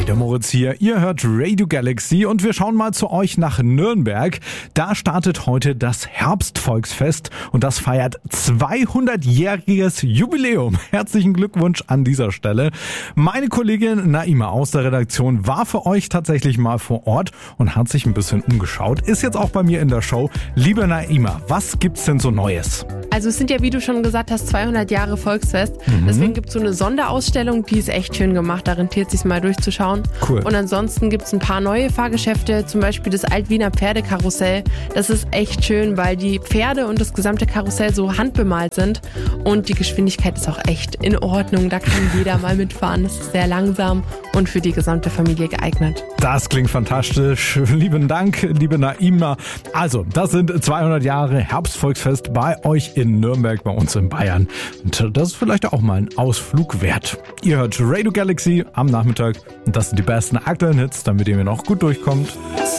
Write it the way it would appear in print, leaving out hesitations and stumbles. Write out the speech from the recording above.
der Moritz hier. Ihr hört Radio Galaxy und wir schauen mal zu euch nach Nürnberg. Da startet heute das Herbstvolksfest und das feiert 200-jähriges Jubiläum. Herzlichen Glückwunsch an dieser Stelle. Meine Kollegin Naima aus der Redaktion war für euch tatsächlich mal vor Ort und hat sich ein bisschen umgeschaut. Ist jetzt auch bei mir in der Show. Liebe Naima, was gibt's denn so Neues? Also es sind ja, wie du schon gesagt hast, 200 Jahre Volksfest. Deswegen gibt es so eine Sonderausstellung, die ist echt schön gemacht. Da rentiert sich mal durchzuschauen. Cool. Und ansonsten gibt es ein paar neue Fahrgeschäfte, zum Beispiel das Altwiener Pferdekarussell. Das ist echt schön, weil die Pferde und das gesamte Karussell so handbemalt sind. Und die Geschwindigkeit ist auch echt in Ordnung. Da kann jeder mal mitfahren. Das ist sehr langsam und für die gesamte Familie geeignet. Das klingt fantastisch. Lieben Dank, liebe Naima. Also, das sind 200 Jahre Herbstvolksfest bei euch in Nürnberg, bei uns in Bayern. Und das ist vielleicht auch mal ein Ausflug wert. Ihr hört Radio Galaxy am Nachmittag und das sind die besten aktuellen Hits, damit ihr mir noch gut durchkommt.